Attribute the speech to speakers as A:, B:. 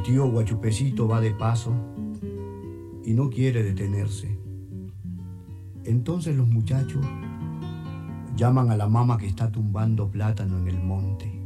A: El tío Guachupecito va de paso y no quiere detenerse. Entonces los muchachos llaman a la mama que está tumbando plátano en el monte.